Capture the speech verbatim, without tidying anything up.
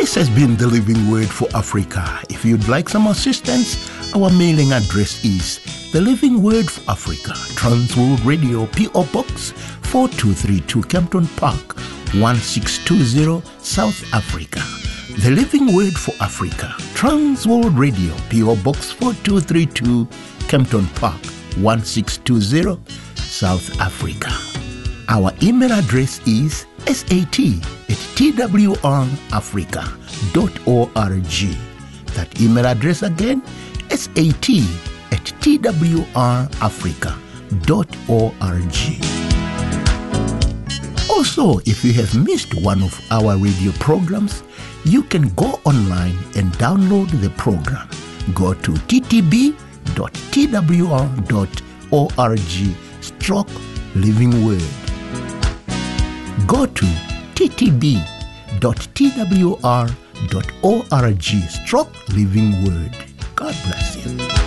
This has been the Living Word for Africa. If you'd like some assistance, our mailing address is The Living Word for Africa, Transworld Radio, P O Box four two three two, Kempton Park, one six two zero, South Africa. The Living Word for Africa, Transworld Radio, P O Box four two three two, Kempton Park, one six two zero, South Africa. Our email address is sat at twrafrica dot org. That email address again, sat at twrafrica dot org. Also, if you have missed one of our radio programs, you can go online and download the program. Go to t t b dot t w r dot org stroke living word. Go to t t b dot t w r dot org stroke living word. God bless you.